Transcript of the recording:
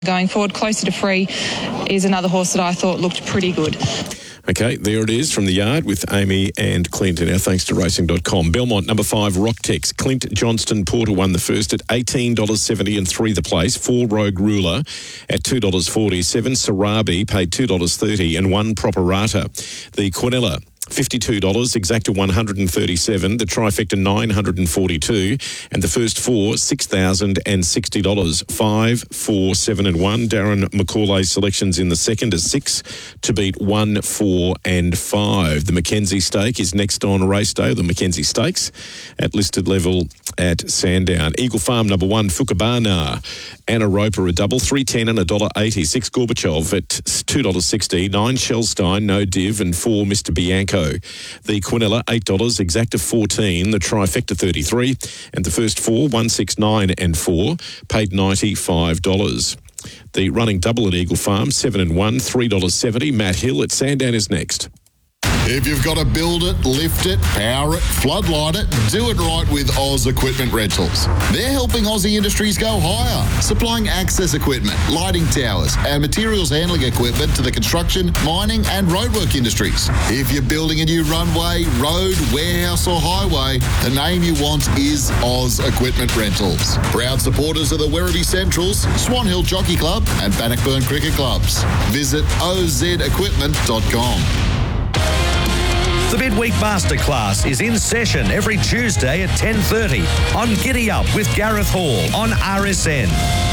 Going forward, Closer to Free is another horse that I thought looked pretty good. Okay, there it is from the yard with Amy and Clint. Our thanks to racing.com. Belmont, number 5, Rocktex. Clint Johnston Porter won the first at $18.70 and 3 the place. 4 Rogue Ruler at $2.40. 7 Sarabi paid $2.30 and 1 Properata. The Quinella, $52, Exacta $137, the trifecta $942, and the first 4 $6,060. 5, 4, 7 and 1. Darren McCauley's selections in the second is 6 to beat 1, 4 and 5. The Mackenzie Stake is next on race day, the Mackenzie Stakes at listed level at Sandown. Eagle Farm number 1, Fukabana. Anna Roper a double, $3.10 and $1.80. 6 Gorbachev at $2.60. 9 Shellstein, no div, and 4 Mr. Bianco. The Quinella $8, Exacta $14, the trifecta $33, and the first 4 1, 6, 9 and 4 paid $95. The running double at Eagle Farm 7 and 1, $3.70. Matt Hill at Sandown is next. If you've got to build it, lift it, power it, floodlight it, do it right with Oz Equipment Rentals. They're helping Aussie industries go higher, supplying access equipment, lighting towers, and materials handling equipment to the construction, mining, and roadwork industries. If you're building a new runway, road, warehouse, or highway, the name you want is Oz Equipment Rentals. Proud supporters of the Werribee Centrals, Swan Hill Jockey Club, and Bannockburn Cricket Clubs. Visit ozequipment.com. The Midweek Masterclass is in session every Tuesday at 10:30 on Giddy Up with Gareth Hall on RSN.